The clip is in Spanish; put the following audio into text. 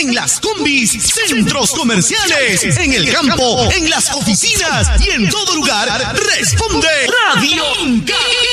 en las combis, centros comerciales, en el campo, en las oficinas y en todo lugar. Responde Radio Inca.